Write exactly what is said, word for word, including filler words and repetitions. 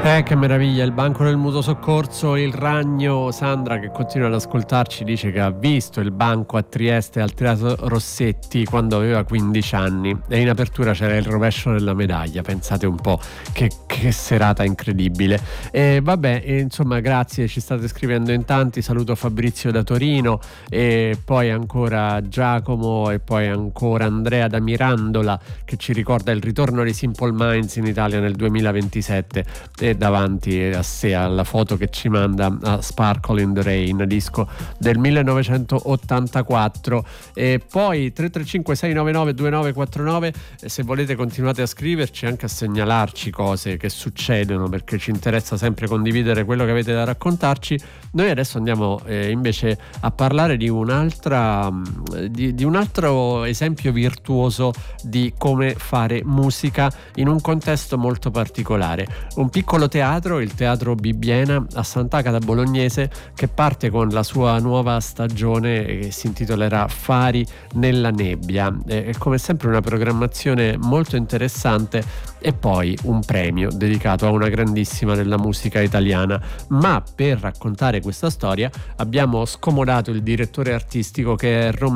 Eh, che meraviglia, il banco del mutuo soccorso, il ragno. Sandra, che continua ad ascoltarci, dice che ha visto il banco a Trieste al Teatro Rossetti quando aveva quindici anni e in apertura c'era il rovescio della medaglia. Pensate un po' che, che serata incredibile. E vabbè, e insomma, grazie, ci state scrivendo in tanti. Saluto Fabrizio da Torino e poi ancora Giacomo e poi ancora Andrea da Mirandola, che ci ricorda il ritorno dei Simple Minds in Italia nel duemilaventisette e davanti a sé alla foto che ci manda a Sparkle in the Rain, disco del millenovecentottantaquattro. E poi tre tre cinque sei nove nove due nove quattro nove, se volete continuate a scriverci, anche a segnalarci cose che succedono, perché ci interessa sempre condividere quello che avete da raccontarci. Noi adesso andiamo eh, invece a parlare di un'altra di, di un altro esempio virtuoso di come fare musica in un contesto molto particolare. Un piccolo teatro, il Teatro Bibbiena a Sant'Agata Bolognese, che parte con la sua nuova stagione che si intitolerà Fari nella nebbia. È come sempre una programmazione molto interessante e poi un premio dedicato a una grandissima della musica italiana. Ma per raccontare questa storia abbiamo scomodato il direttore artistico, che è Rom-